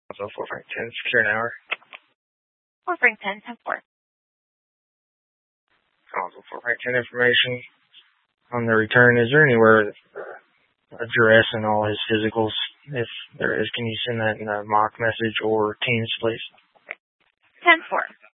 Also 4 Frank 10, secure an hour. 4 Frank 10, 10-4. Also 4 Frank 10 information on the return. Is there anywhere address and all his physicals? If there is, can you send that in a mock message or Teams, please? 10-4.